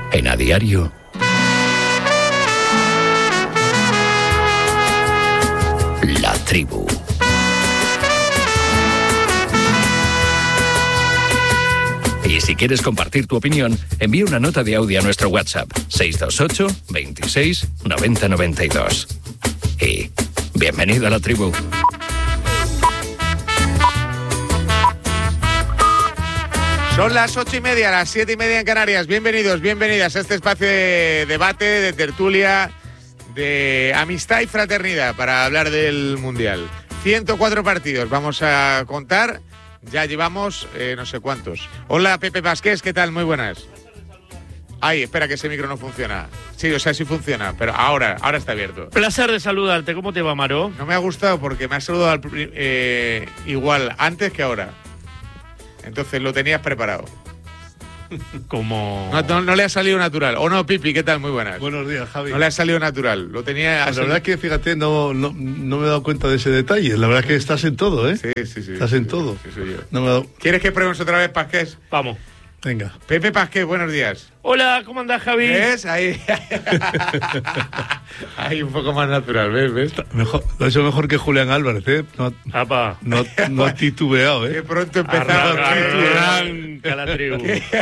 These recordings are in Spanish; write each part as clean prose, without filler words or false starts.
En A Diario, La Tribu. Y si quieres compartir tu opinión, envía una nota de audio a nuestro WhatsApp 628 26 90 92. Y bienvenido a La Tribu. Son las 8:30, las 7:30 en Canarias. Bienvenidos, bienvenidas a este espacio de debate, de tertulia, de amistad y fraternidad para hablar del Mundial. 104 partidos vamos a contar, ya llevamos no sé cuántos. Hola Pepe Pasqués, ¿qué tal? Muy buenas. Ay, espera que ese micro no funciona. Sí, o sea, sí funciona, pero ahora está abierto. Placer de saludarte, ¿cómo te va, Maro? No me ha gustado porque me ha saludado igual antes que ahora. Entonces lo tenías preparado. Como... No le ha salido natural. ¿O no, Pipi? ¿Qué tal? Muy buenas. Buenos días, Javi. No le ha salido natural. Lo tenía... Pues la verdad es que, fíjate, no me he dado cuenta de ese detalle. La verdad es que estás en todo, ¿eh? Sí. Estás en todo. Sí, soy yo. No me he dado... ¿Quieres que probemos otra vez, Pasqués? Vamos. Venga. Pepe Pasqués, buenos días. Hola, ¿cómo andás, Javi? ¿Ves? Ahí. Ahí un poco más natural, ¿ves? Mejor, lo ha hecho mejor que Julián Álvarez, ¿eh? No ha titubeado, ¿eh? Qué pronto empezamos. Arranca La Tribu.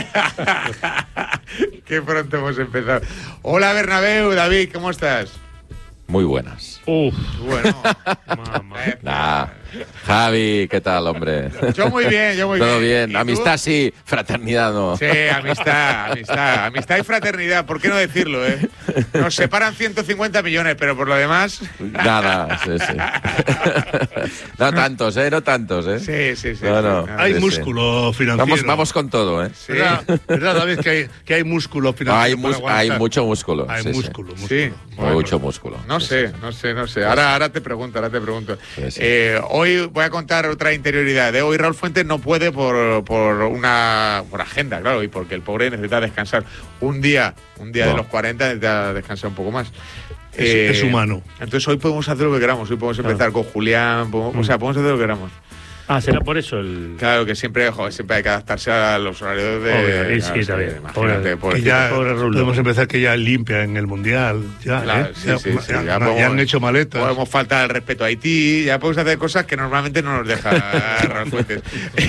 Qué pronto hemos empezado. Hola, Bernabéu, David, ¿cómo estás? Muy buenas. Bueno. Nah. Javi, ¿qué tal, hombre? Yo muy bien. Todo bien. Amistad sí, fraternidad no. Sí, amistad y fraternidad, ¿por qué no decirlo, eh? Nos separan 150 millones, pero por lo demás... Nada, sí. No tantos, ¿eh? Sí. No. Hay músculo financiero. Vamos con todo, ¿eh? Sí. ¿Verdad, David, que hay músculo financiero? Hay mucho músculo. Hay músculo. Sí. Mucho músculo. No sé. Ahora te pregunto. Sí. Hoy voy a contar otra interioridad. Hoy Raúl Fuentes no puede por agenda, claro, y porque el pobre necesita descansar. Un día de los 40 necesita descansar un poco más. Es humano. Entonces hoy podemos hacer lo que queramos. Hoy podemos empezar con Julián, podemos hacer lo que queramos. Ah, será por eso el... Claro, que siempre hay que adaptarse a los horarios de... Obvio, sí, está bien. Imagínate, Que ya podemos empezar que ya limpia en el Mundial. Ya, claro, ¿eh? Sí. Ya han hecho maletas. Podemos faltar al respeto a Haití, ya podemos hacer cosas que normalmente no nos deja Raúl Fuentes.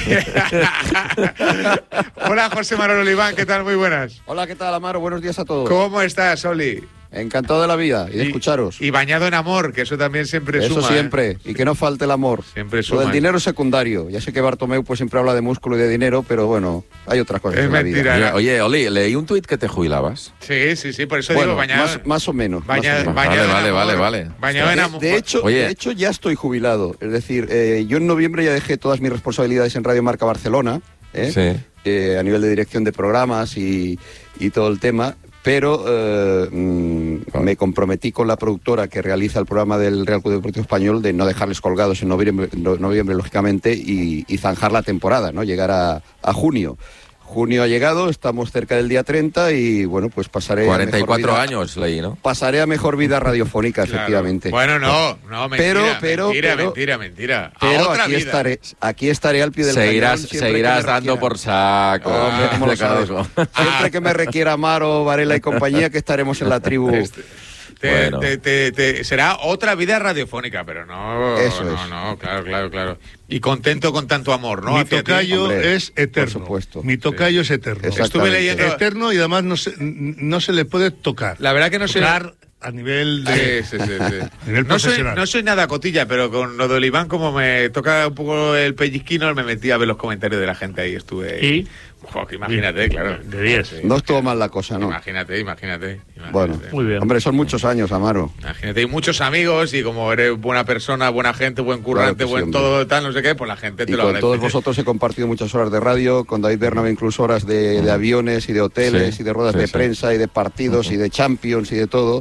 Hola, José Manuel Oliván, ¿qué tal? Muy buenas. Hola, ¿qué tal, Amaro? Buenos días a todos. ¿Cómo estás, Oli? Encantado de la vida y de escucharos. Y bañado en amor, que eso también siempre eso suma. Eso siempre, y que no falte el amor. Siempre Lo suma. del dinero es secundario. Ya sé que Bartomeu pues siempre habla de músculo y de dinero, pero bueno, hay otras cosas en la vida. Mentira. Oye, Oli, leí un tuit que te jubilabas. Sí, por eso bueno, digo bañado. más o menos. Bañado Vale. Bañado en amor. De hecho, ya estoy jubilado. Es decir, yo en noviembre ya dejé todas mis responsabilidades en Radio Marca Barcelona, a nivel de dirección de programas y todo el tema. Pero me comprometí con la productora que realiza el programa del Real Club Deportivo Español de no dejarles colgados en noviembre lógicamente, y zanjar la temporada, ¿no? Llegar a junio. Junio ha llegado, estamos cerca del día 30 y bueno, pues pasaré 44 años leí, ¿no? Pasaré a mejor vida radiofónica, Claro. efectivamente. Bueno, no, mentira. Pero Otra vida. aquí estaré al pie del cañón. Seguirás dando por saco. Hombre, ¿cómo lo sabes? Siempre que me requiera Amaro, Varela y compañía, que estaremos en la tribu. Bueno. Será otra vida radiofónica, pero no. Eso es. No, claro. Y contento con tanto amor, ¿no? Mi tocayo es eterno. Por supuesto. Mi tocayo es eterno. Estuve leyendo. Eterno y además no se le puede tocar. La verdad que no sé. A nivel de... Sí. A nivel profesional. No soy nada cotilla, pero con lo de Oliván, como me toca un poco el pellizquino, me metí a ver los comentarios de la gente ahí. Estuve... ¿Y? Joder, imagínate, claro. De 10. No estuvo mal la cosa, ¿no? Imagínate. Bueno, Muy bien. Hombre, son muchos años, Amaro. Imagínate, y muchos amigos, y como eres buena persona, buena gente, buen currante, Claro que sí, buen hombre. todo, tal, no sé qué, pues la gente te Y lo con agradece. todos vosotros he compartido muchas horas de radio, con David Bernabé incluso horas de aviones y de hoteles Sí, y de ruedas sí, de sí. prensa y de partidos y de Champions y de todo.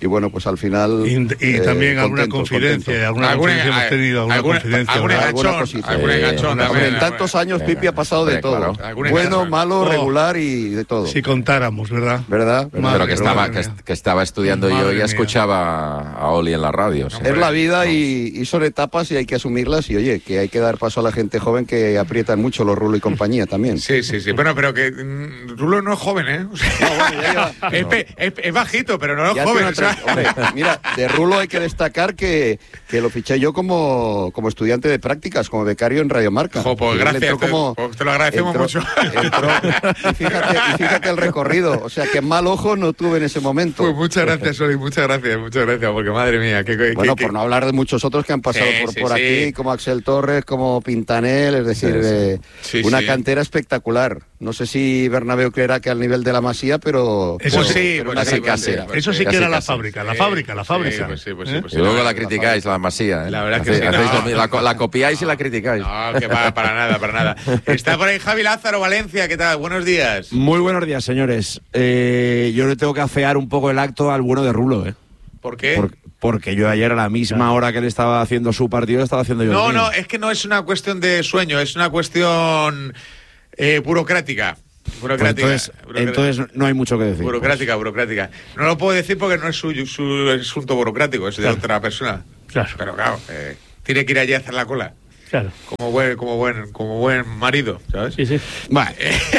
bueno, pues al final... Y también alguna confidencia, alguna hemos tenido, alguna confidencia. Algún enganchón también. En tantos años Pipi ha pasado de todo. Bueno, malo, regular y de todo. Si contáramos, ¿verdad? Pero que estaba estudiando yo y escuchaba a Oli en la radio. Sí. Es la vida y son etapas y hay que asumirlas y oye, que hay que dar paso a la gente joven que aprietan mucho los Rulo y compañía también. Sí. Bueno, pero que Rulo no es joven, ¿eh? O sea, es bajito, pero no es joven. Hombre, mira, de Rulo hay que destacar que lo fiché yo como estudiante de prácticas, como becario en Radio Marca. Pues gracias, te lo agradecemos mucho. Y fíjate el recorrido, o sea que mal ojo no tuve en ese momento. Pues muchas gracias, Oli, muchas gracias, porque madre mía. Por no hablar de muchos otros que han pasado por aquí, como Axel Torres, como Pintanel, es decir, una cantera espectacular. No sé si Bernabéu creerá que al nivel de la Masía, pero... Eso sí, eso sí que era la fábrica. Pues y luego la criticáis, la Masía. La verdad que sí. La copiáis y la criticáis. No, que va, para nada. Está por ahí Javi Lázaro, Valencia, ¿qué tal? Buenos días. Muy buenos días, señores. Yo le tengo que afear un poco el acto al bueno de Rulo, ¿eh? ¿Por qué? Porque yo ayer a la misma hora que él estaba haciendo su partido, estaba haciendo yo el mío. No, es que no es una cuestión de sueño, es una cuestión burocrática. Entonces no hay mucho que decir. Burocrática. No lo puedo decir porque no es su asunto burocrático, es de otra persona. Claro. Pero claro, tiene que ir allí a hacer la cola. Claro. Como buen marido, ¿sabes? Sí. Vale.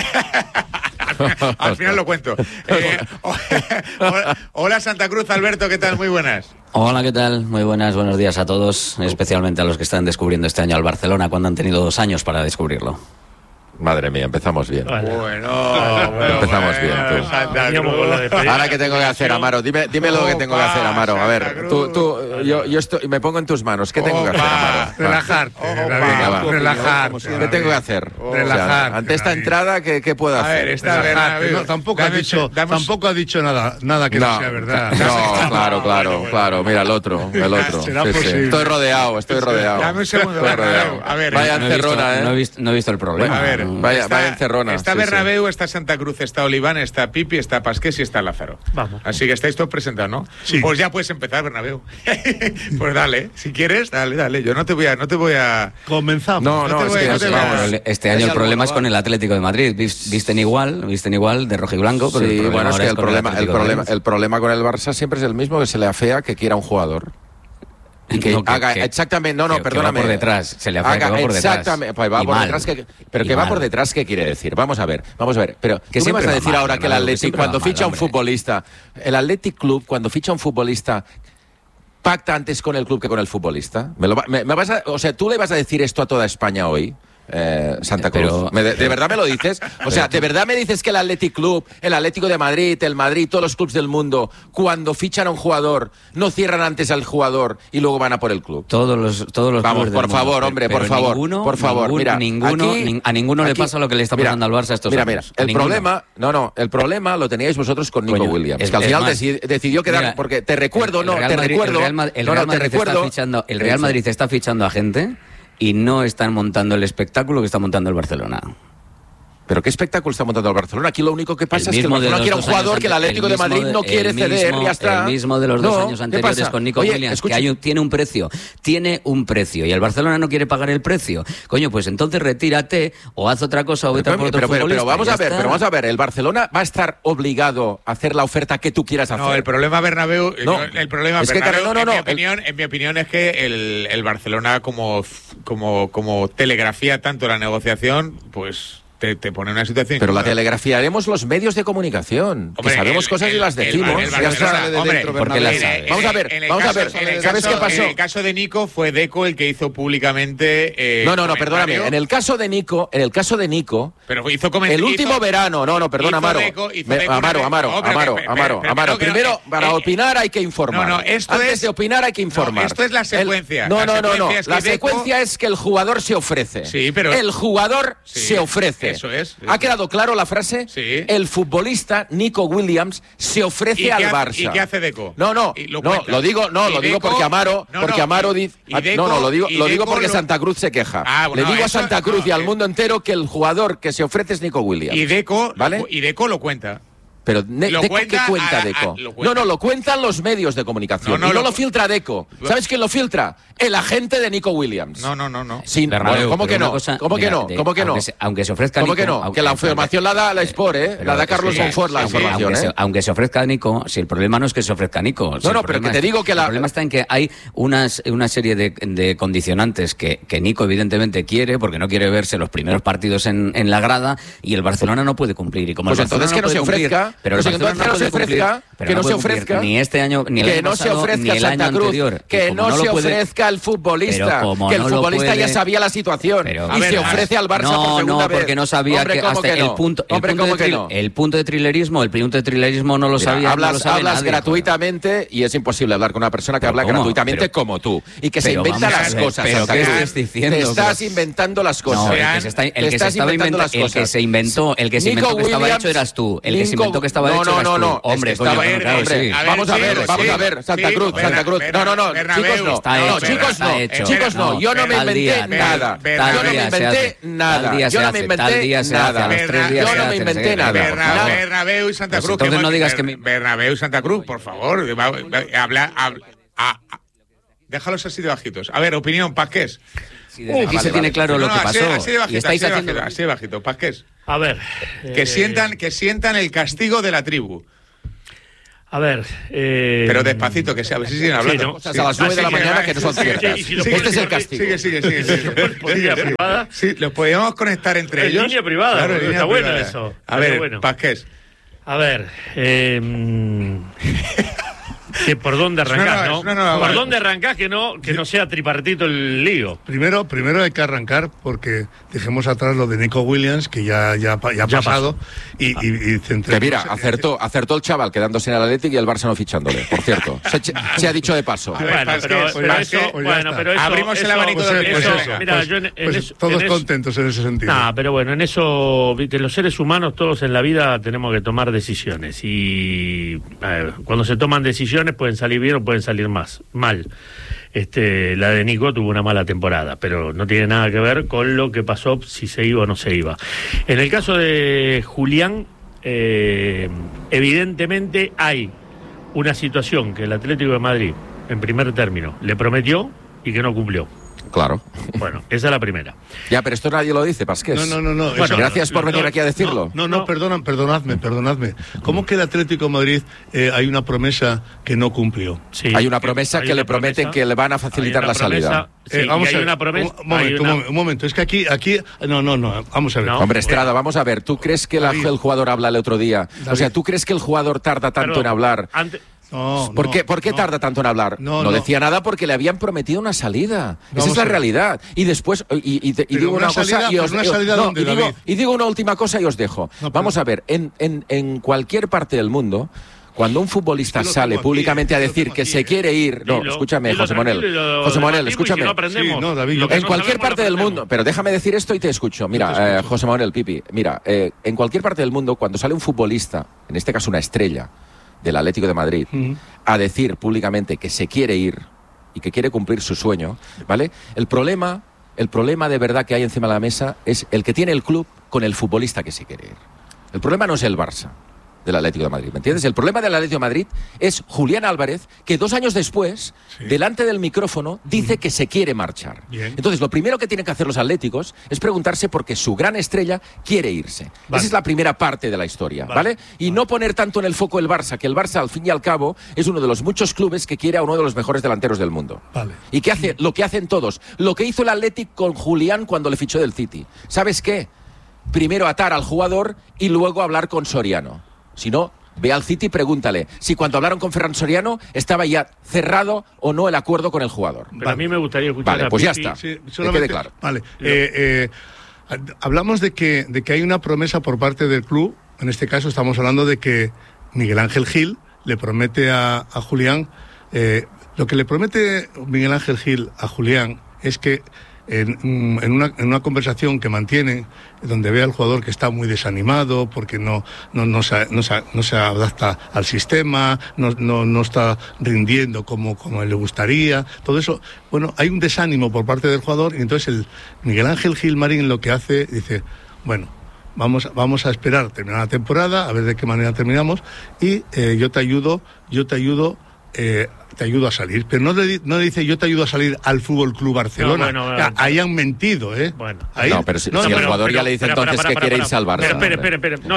Al final lo cuento. Hola Santa Cruz, Alberto, ¿qué tal? Muy buenas. Hola, ¿qué tal? Muy buenos días a todos, especialmente a los que están descubriendo este año al Barcelona cuando han tenido 2 años para descubrirlo. Madre mía, empezamos bien. Empezamos bien, tú. Santa Cruz. Ahora, ¿qué tengo que hacer, Amaro? Dime lo que tengo que hacer, Amaro. A ver, yo estoy, me pongo en tus manos. ¿Qué tengo que hacer, Amaro? Relajarte. ¿Qué tengo que hacer? Relajarte. Ante esta entrada, ¿qué puedo hacer? A ver, está tampoco ha dicho nada que no sea verdad. No, claro. Mira, el otro. ¿Será posible? Estoy rodeado. Dame un segundo. A ver. Vaya encerrona, no he visto el problema. A ver. Vaya encerrona. Está Bernabéu, está Santa Cruz, está Oliván, está Pipi, está Pasqués y está Lázaro. Vamos. Así que estáis todos presentados, ¿no? Sí. Pues ya puedes empezar, Bernabéu. Pues dale, si quieres, dale. Yo no te voy a... Comenzamos. Este año el problema es con el Atlético de Madrid. Visten igual de rojo y blanco. Pero sí, bueno, es que el problema con el Barça siempre es el mismo, que se le afea que quiera un jugador. Y que haga exactamente, perdóname. Que va por detrás, se le afea que va por detrás. Exactamente, pues va por detrás. Pero que va por detrás, ¿qué quiere decir? Vamos a ver. Pero ¿tú me vas a decir ahora que el Athletic, cuando ficha un futbolista, el Athletic Club, cuando ficha un futbolista, pacta antes con el club que con el futbolista? O sea, ¿tú le vas a decir esto a toda España hoy? Santa Cruz. ¿De verdad me lo dices? O sea, ¿de verdad me dices que el Athletic Club, el Atlético de Madrid, el Madrid, todos los clubs del mundo, cuando fichan a un jugador, no cierran antes al jugador y luego van a por el club? Todos los Vamos, por favor, hombre, por favor. Mira, a ninguno le pasa lo que le está pasando al Barça estos años. El problema lo teníais vosotros con Nico Williams, que al final decidió quedar, porque te recuerdo. El Real Madrid está fichando a gente y no están montando el espectáculo que está montando el Barcelona. ¿Pero qué espectáculo está montando el Barcelona? Aquí lo único que pasa es que el Barcelona quiere un jugador que el Atlético de Madrid no quiere ceder y ya está. El mismo de los 2 años anteriores con Nico Williams, que tiene un precio, y el Barcelona no quiere pagar el precio. Coño, pues entonces retírate o haz otra cosa o vete a por otro futbolista. Pero vamos a ver, el Barcelona va a estar obligado a hacer la oferta que tú quieras hacer. No, el problema Bernabéu, en mi opinión es que el Barcelona como telegrafía tanto la negociación, pues te pone una situación. Pero la telegrafiaremos los medios de comunicación. Hombre, que sabemos cosas y las decimos. Vamos a ver. ¿Sabes qué pasó? En el caso de Nico fue Deco el que hizo públicamente. Perdóname. En el caso de Nico. Pero hizo el último verano. Perdona, Amaro. Amaro. Primero, para opinar hay que informar. Antes de opinar hay que informar. Esto es la secuencia. No. La secuencia es que el jugador se ofrece. Sí, pero el jugador se ofrece. Eso es. ¿Ha quedado claro la frase? Sí. El futbolista Nico Williams se ofrece al Barça. ¿Y qué hace Deco? Lo digo porque Amaro dice. Lo digo porque Santa Cruz se queja. Le digo a Santa Cruz y al mundo entero que el jugador que se ofrece es Nico Williams. Y Deco, ¿vale? Y Deco lo cuenta. Pero ¿Deco qué cuenta Deco? No, lo cuentan los medios de comunicación. No lo filtra Deco. ¿Sabes quién lo filtra? El agente de Nico Williams. No. Sí, Bernabéu, ¿cómo que no? ¿Cómo que no? Aunque se ofrezca ¿Cómo Nico, que no? Que la información la da la Sport, ¿eh? La da Carlos Monfort, la información, aunque se ofrezca Nico, si el problema no es que se ofrezca Nico. Pero que te digo que el problema está en que hay una serie de condicionantes que Nico evidentemente quiere, porque no quiere verse los primeros partidos en la grada, y el Barcelona no puede cumplir. Y como pues entonces que no se ofrezca, que no se ofrezca ni este año, ni el año pasado, ni el año anterior. Que no se ofrezca el futbolista, que el futbolista ya sabía la situación y se ofrece al Barça por segunda vez. No, porque no sabía que hasta el punto de trilerismo no lo sabía. Hablas gratuitamente y es imposible hablar con una persona que habla gratuitamente como tú y que se inventa las cosas. Pero ¿qué estás diciendo? Te estás inventando las cosas. El que se inventó que estaba hecho eras tú. El que se inventó que estaba hecho eras tú. No. Hombre, vamos a ver, Santa Cruz. Chicos, no. Yo no me inventé nada. Bernabéu y Santa Cruz. Entonces no digas que Bernabéu y Santa Cruz, por favor. Déjalos así de bajitos. A ver, opinión, Pasqués. Aquí se tiene claro lo que pasó. Así de bajito, Pasqués. A ver. Que sientan el castigo de la tribu. A ver. Pero despacito, que sea. A ver si siguen hablando. A las 9 de la mañana que no son ciertas. Este es el castigo. Sigue. Sí, los podíamos conectar entre ellos. En línea privada, claro, está bueno eso. A ver, Pasqués. A ver. Que por dónde arrancás, ¿no? ¿Por dónde arrancás que no sea tripartito el lío? Primero hay que arrancar porque dejemos atrás lo de Nico Williams, que ya ha pasado. Y que mira, acertó el chaval quedándose en el Athletic y el Barça no fichándole, por cierto. Se ha dicho de paso. Pero abrimos el abanico de eso. Mira, todos contentos en ese sentido. Pero bueno, en eso, viste, los seres humanos todos en la vida tenemos que tomar decisiones. Y cuando se toman decisiones pueden salir bien o pueden salir mal. La de Nico tuvo una mala temporada, pero no tiene nada que ver con lo que pasó, si se iba o no se iba. En el caso de Julián, evidentemente hay una situación que el Atlético de Madrid, en primer término, le prometió y que no cumplió. Claro. Bueno, esa es la primera. Ya, pero esto nadie lo dice, Pasqués. No. Bueno, gracias por venir aquí a decirlo. Perdonadme. ¿Cómo que el Atlético de Madrid hay una promesa que no cumplió? Sí, hay una promesa que le prometen que le van a facilitar la salida. Vamos a ver. Una promesa, un momento. Es que aquí. No. Vamos a ver. Hombre, Estrada, vamos a ver. ¿Tú crees que el jugador habla el otro día? David. O sea, ¿tú crees que el jugador tarda tanto en hablar? ¿Por qué tarda tanto en hablar? No decía nada porque le habían prometido una salida. Esa es la realidad. Y después, y digo una cosa y os digo una última cosa y os dejo. Vamos a ver, en cualquier parte del mundo, cuando un futbolista sale públicamente a decir que se quiere ir... No, escúchame, José Manuel, escúchame. En cualquier parte del mundo... Pero déjame decir esto y te escucho. Mira, José Manuel, Pipi, mira, en cualquier parte del mundo, cuando sale un futbolista, en este caso una estrella del Atlético de Madrid, a decir públicamente que se quiere ir y que quiere cumplir su sueño, ¿vale? El problema de verdad que hay encima de la mesa es el que tiene el club con el futbolista que se quiere ir. El problema no es el Barça del Atlético de Madrid, ¿me entiendes? El problema del Atlético de Madrid es Julián Álvarez, que 2 años después, delante del micrófono, dice que se quiere marchar. Bien. Entonces, lo primero que tienen que hacer los atléticos es preguntarse por qué su gran estrella quiere irse. Vale. Esa es la primera parte de la historia, ¿vale? Y no poner tanto en el foco el Barça, que el Barça, al fin y al cabo, es uno de los muchos clubes que quiere a uno de los mejores delanteros del mundo. Vale. Y que hace lo que hacen todos. Lo que hizo el Athletic con Julián cuando le fichó del City. ¿Sabes qué? Primero atar al jugador y luego hablar con Soriano. Si no, ve al City y pregúntale si cuando hablaron con Ferran Soriano estaba ya cerrado o no el acuerdo con el jugador. Pero a mí me gustaría escuchar. Vale, pues ya está. Sí, que quede claro. Vale. Hablamos de que hay una promesa por parte del club. En este caso estamos hablando de que Miguel Ángel Gil le promete a Julián. Lo que le promete Miguel Ángel Gil a Julián es que en una conversación que mantienen, donde ve al jugador que está muy desanimado porque no se adapta al sistema, no está rindiendo como le gustaría, todo eso, bueno, hay un desánimo por parte del jugador, y entonces el Miguel Ángel Gil Marín lo que hace, dice, bueno, vamos a esperar terminar la temporada, a ver de qué manera terminamos, y yo te ayudo a salir, pero no le dice yo te ayudo a salir al Fútbol Club Barcelona. Ahí han mentido, ¿eh? Bueno. No, pero si el jugador ya le dice entonces que quiere irse al Barça. Espera. No,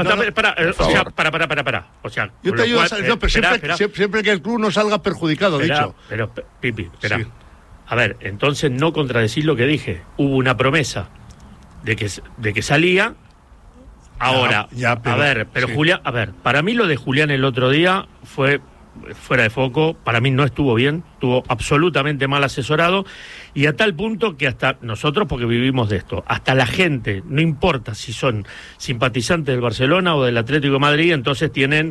para. O sea, yo te ayudo a salir, no, pero siempre que el club no salga perjudicado, dicho. Pero, Pipi, espera. Sí. A ver, entonces no contradecís lo que dije. Hubo una promesa de que salía. Ahora, pero sí. Julián, para mí lo de Julián el otro día fue fuera de foco, para mí no estuvo bien, estuvo absolutamente mal asesorado, y a tal punto que hasta nosotros, porque vivimos de esto, hasta la gente, no importa si son simpatizantes del Barcelona o del Atlético de Madrid, entonces tienen,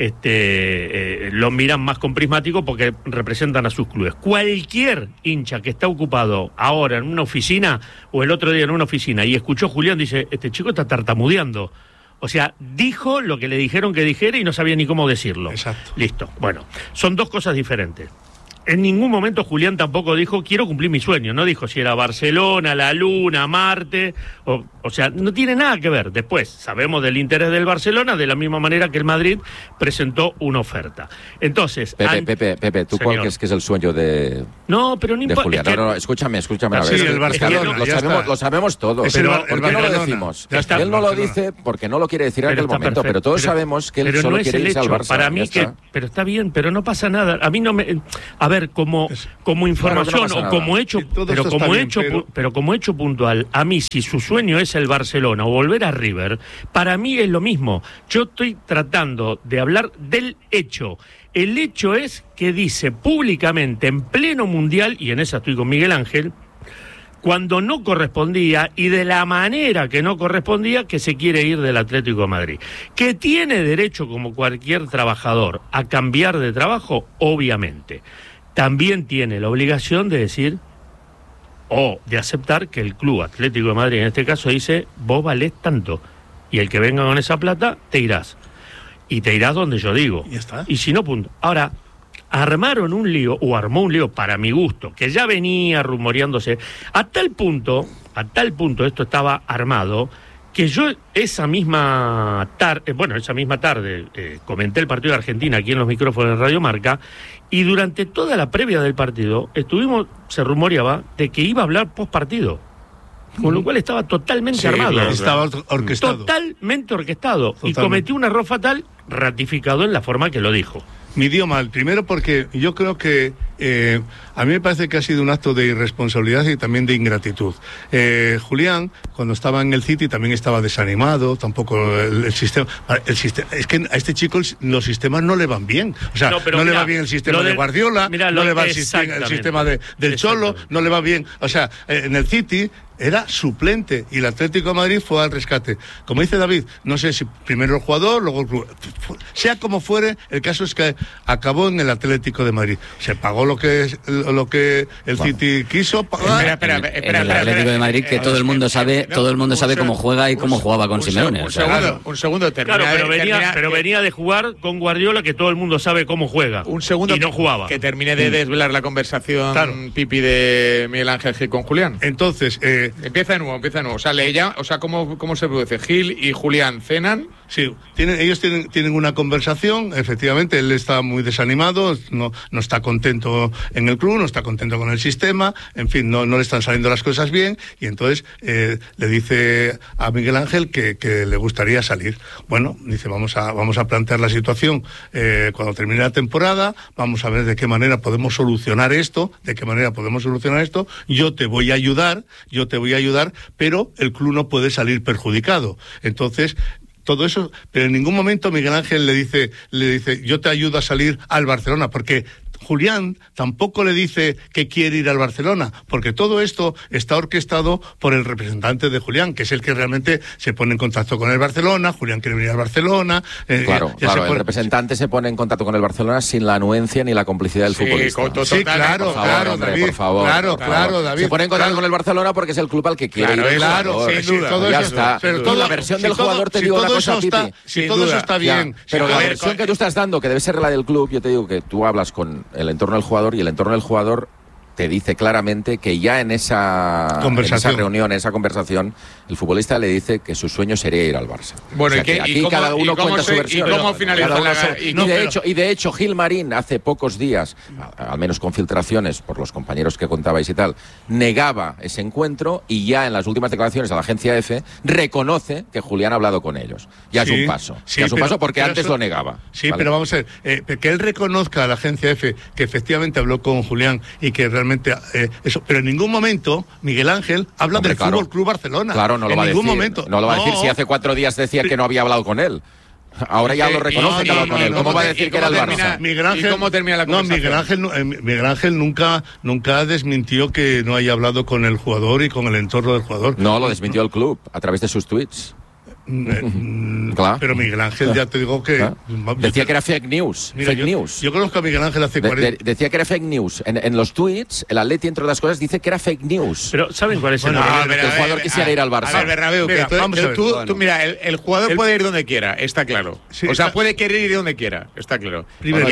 lo miran más con prismático porque representan a sus clubes. Cualquier hincha que está ocupado ahora en una oficina, o el otro día en una oficina, y escuchó a Julián, dice, este chico está tartamudeando. O sea, dijo lo que le dijeron que dijera y no sabía ni cómo decirlo. Exacto. Listo. Bueno, son dos cosas diferentes. En ningún momento Julián tampoco dijo, quiero cumplir mi sueño. No dijo si era Barcelona, la Luna, Marte. O sea, no tiene nada que ver. Después, sabemos del interés del Barcelona, de la misma manera que el Madrid presentó una oferta. Entonces... Pepe, ¿tú cuál crees que es el sueño de... No, pero no importa. Julián, es que... no, escúchame. A ver, sí, el Barcelona, lo sabemos todos. Pero ¿por qué no lo decimos? Él no lo dice porque no lo quiere decir en aquel momento, pero todos sabemos que él solo quiere irse al Barça. Para mí pero está bien, pero no pasa nada. A mí no me... A ver, como información o como hecho, pero como hecho puntual, a mí si su sueño es el Barcelona o volver a River, para mí es lo mismo. Yo estoy tratando de hablar del hecho. El hecho es que dice públicamente en pleno mundial, y en esa estoy con Miguel Ángel, cuando no correspondía y de la manera que no correspondía, que se quiere ir del Atlético de Madrid. Que tiene derecho, como cualquier trabajador, a cambiar de trabajo, obviamente. También tiene la obligación de decir o de aceptar que el Club Atlético de Madrid, en este caso, dice, vos valés tanto, y el que venga con esa plata, te irás. Y te irás donde yo digo. ¿Ya está? Y si no, punto. Ahora, armó un lío, para mi gusto, que ya venía rumoreándose, a tal punto esto estaba armado, que yo esa misma tarde comenté el partido de Argentina aquí en los micrófonos de Radio Marca, y durante toda la previa del partido se rumoreaba de que iba a hablar post partido, con lo cual estaba totalmente armado. Claro. Estaba orquestado. Totalmente orquestado. Y cometió un error fatal, ratificado en la forma que lo dijo. Midió mal, primero porque yo creo que a mí me parece que ha sido un acto de irresponsabilidad y también de ingratitud. Julián, cuando estaba en el City, también estaba desanimado, tampoco el sistema, es que a este chico los sistemas no le van bien. O sea, no le va bien el sistema de Guardiola, no le va el sistema del Cholo, no le va bien. O sea, en el City era suplente y el Atlético de Madrid fue al rescate. Como dice David, no sé si primero el jugador, luego el club. Sea como fuere, el caso es que acabó en el Atlético de Madrid. Se pagó lo que el City quiso pagar. Espera, el Atlético de Madrid, que todo el mundo sabe cómo juega y cómo jugaba con Simeone. Un segundo, pero venía de jugar con Guardiola, que todo el mundo sabe cómo juega. Un segundo y no jugaba. Que termine de desvelar la conversación, Pipi, de Miguel Ángel Gil con Julián. Entonces, empieza de nuevo. Sale ella, ¿cómo se produce? Gil y Julián cenan. Sí, ellos tienen una conversación, efectivamente, él está muy desanimado, no está contento en el club, no está contento con el sistema, en fin, no le están saliendo las cosas bien, y entonces le dice a Miguel Ángel que le gustaría salir. Bueno, dice, vamos a plantear la situación cuando termine la temporada, vamos a ver de qué manera podemos solucionar esto, yo te voy a ayudar, pero el club no puede salir perjudicado. Entonces, todo eso, pero en ningún momento Miguel Ángel le dice, yo te ayudo a salir al Barcelona, porque Julián tampoco le dice que quiere ir al Barcelona, porque todo esto está orquestado por el representante de Julián, que es el que realmente se pone en contacto con el Barcelona. Julián quiere venir al Barcelona. Claro, el representante se pone en contacto con el Barcelona sin la anuencia ni la complicidad del futbolista. Sí, claro, David. Por favor. Claro, David. Se pone en contacto con el Barcelona porque es el club al que quiere ir. Claro, sin duda. Ya está. Pero la versión del jugador te digo una cosa, Pipi. Si todo eso está bien. Pero la versión que tú estás dando, que debe ser la del club, yo te digo que tú hablas con el entorno del jugador, y el entorno del jugador te dice claramente que ya en esa reunión, en esa conversación, el futbolista le dice que su sueño sería ir al Barça. Bueno, o sea, aquí cada uno cuenta su versión. ¿Y cómo finaliza y de hecho, Gil Marín, hace pocos días, al menos con filtraciones por los compañeros que contabais y tal, negaba ese encuentro y ya en las últimas declaraciones a la agencia EFE reconoce que Julián ha hablado con ellos. Ya es un paso. Ya es un paso porque antes lo negaba. Sí, ¿vale? Pero vamos a ver, que él reconozca a la agencia EFE que efectivamente habló con Julián y que realmente eso, pero en ningún momento Miguel Ángel habla del Fútbol Club Barcelona. Claro, no lo va a decir. No lo va a decir si hace 4 días decía que no había hablado con él. Ahora ya lo reconoce que ha hablado con él. ¿Cómo va a decir que era el Barça? Miguel Ángel, ¿y cómo termina la conversación? Miguel Ángel nunca desmintió que no haya hablado con el jugador y con el entorno del jugador. No, lo desmintió el club a través de sus tweets. Claro. Pero Miguel Ángel, ya te digo que... Decía que era fake news. Mira, news. Yo conozco a Miguel Ángel hace 40... Decía que era fake news. En los tweets, el Atleti, entre otras cosas, dice que era fake news. Pero ¿saben cuál es el que el jugador quisiera ir al Barça? A ver, Bernabéu, mira, el jugador puede ir donde quiera, está claro. Sí, o sea, puede querer ir donde quiera, está claro. Primero,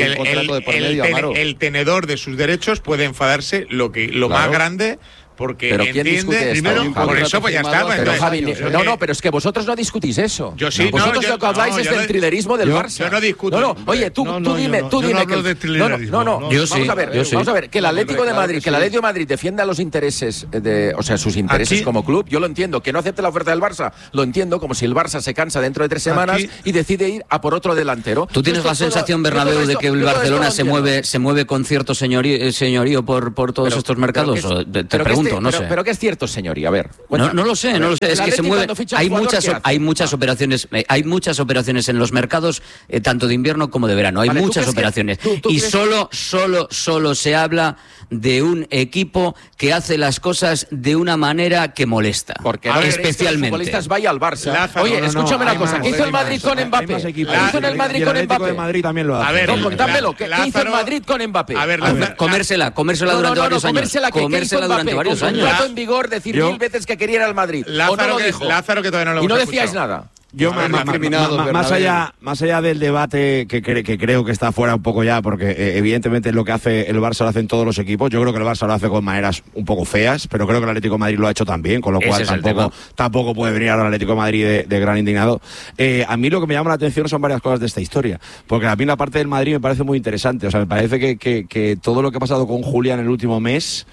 el tenedor de sus derechos puede enfadarse lo más grande... Porque pero ¿quién discute primero, por eso pues ya está. Pero Javi, pero es que vosotros no discutís eso. Yo sí, vosotros lo que habláis es del trilerismo del Barça. Yo no discuto. Oye, tú dime que vamos a ver, que el Atlético de Madrid, defienda los intereses sus intereses como club, yo lo entiendo. Que no acepte la oferta del Barça, lo entiendo, como si el Barça se cansa dentro de 3 semanas y decide ir a por otro delantero. ¿Tú tienes la sensación, Bernabéu, de que el Barcelona se mueve con cierto señorío por todos estos mercados? Te pregunto. No sé. Pero que es cierto, señoría, a ver. No lo sé. Es que se mueve. Hay muchas operaciones en los mercados, tanto de invierno como de verano. Hay muchas operaciones. Y solo se habla de un equipo que hace las cosas de una manera que molesta. Porque especialmente. Los futbolistas vaya al Barça. Oye, escúchame una cosa. ¿Qué hizo el Madrid con Mbappé? ¿Qué hizo en el Madrid con Mbappé? El Madrid también lo hace. A ver, contámelo. ¿Qué hizo el Madrid con Mbappé? A ver, comérsela durante varios años. Comérsela durante varios años. Contrato en vigor, decir 1000 veces que quería ir al Madrid. Lázaro que todavía no lo hemos y no decíais nada. Yo más allá del debate que creo que está fuera un poco ya, porque evidentemente lo que hace el Barça lo hacen todos los equipos. Yo creo que el Barça lo hace con maneras un poco feas, pero creo que el Atlético de Madrid lo ha hecho también, con lo cual tampoco puede venir ahora el Atlético de Madrid de gran indignado. A mí lo que me llama la atención son varias cosas de esta historia, porque a mí la parte del Madrid me parece muy interesante. O sea, me parece que todo lo que ha pasado con Julián en el último mes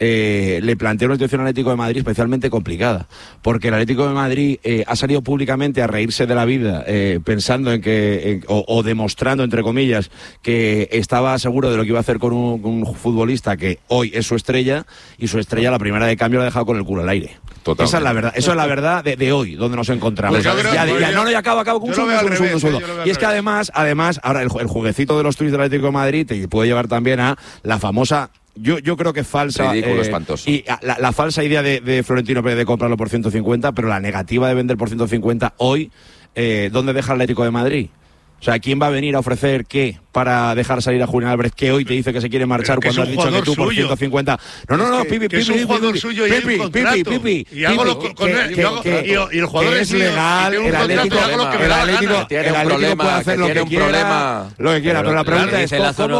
le plantea una situación al Atlético de Madrid especialmente complicada, porque el Atlético de Madrid ha salido públicamente a reírse de la vida, pensando en que o demostrando, entre comillas, que estaba seguro de lo que iba a hacer con un futbolista que hoy es su estrella, y su estrella, la primera de cambio, la ha dejado con el culo al aire. Totalmente. Esa es la verdad de hoy, donde nos encontramos. Pues acabo con un segundo. Y es que además, ahora el jueguecito de los tuits del Atlético de Madrid te puede llevar también a la famosa... Yo creo que es falsa. Ridículo, espantoso. Y la falsa idea de Florentino Pérez de comprarlo por 150, pero la negativa de vender por 150 hoy, ¿dónde deja el Atlético de Madrid? O sea, ¿quién va a venir a ofrecer qué para dejar salir a Julián Álvarez, que hoy te dice que se quiere marchar cuando has dicho que tú por 150? No, Pipi, es un jugador suyo y hay un contrato. Y hago lo con él. Y el jugador es legal. El Atlético puede hacer lo que quiera. Pero la pregunta es,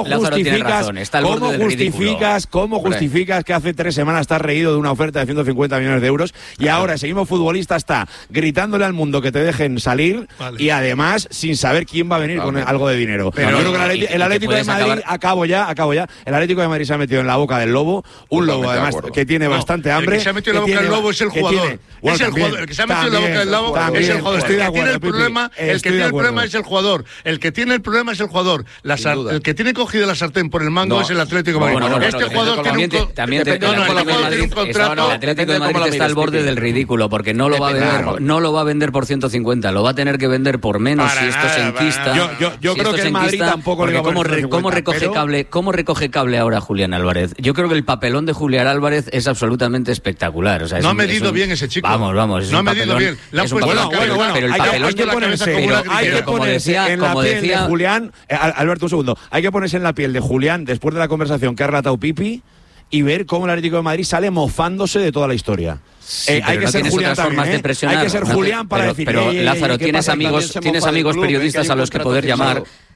¿cómo justificas que hace 3 semanas estás reído de una oferta de 150 millones de euros y ahora ese mismo futbolista está gritándole al mundo que te dejen salir y además sin saber quién va a venir con algo de dinero? Pero yo creo que el Atlético de Madrid, acabo ya, el Atlético de Madrid se ha metido en la boca del lobo, un lobo además que tiene bastante hambre. El que se ha metido en la boca del lobo es el jugador. El que se ha metido en la boca del lobo es el jugador. El que tiene el problema es el jugador. El que tiene el problema es el jugador. El que tiene cogido la sartén por el mango es el Atlético de Madrid. Este jugador tiene un contrato. El Atlético de Madrid está al borde del ridículo, porque no lo va a vender por 150, lo va a tener que vender por menos si esto se enquista. Yo creo que el Madrid tampoco le va a poner ¿Cómo recoge cable ahora Julián Álvarez? Yo creo que el papelón de Julián Álvarez es absolutamente espectacular. O sea, no ha medido bien ese chico. Vamos. No ha medido bien. Pero el papelón hay que ponerse en la piel de Julián. Alberto, un segundo. Hay que ponerse en la piel de Julián después de la conversación que ha relatado Pipi y ver cómo el Atlético de Madrid sale mofándose de toda la historia. Sí, hay que ser Julián también, hay que ser Julián para decir. Pero Lázaro, tienes amigos periodistas a los que poder llamar.